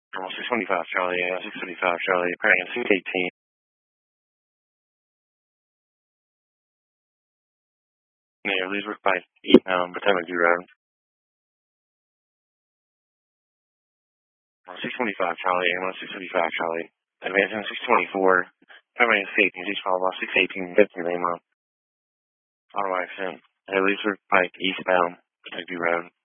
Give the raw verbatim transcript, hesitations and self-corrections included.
Almost six twenty-five, Charlie, uh, six twenty-five, Charlie, Paragon six eighteen. Mayor Leesburg Pike, eastbound, Potomac View Road. six twenty-five, Charlie, Ammo six twenty-five, Charlie. Advancing six twenty-four, Paragon six eighteen, six followed by six eighteen, fifty, Ammo. Auto accident. Mayor Leesburg Pike, eastbound, Potomac View Road.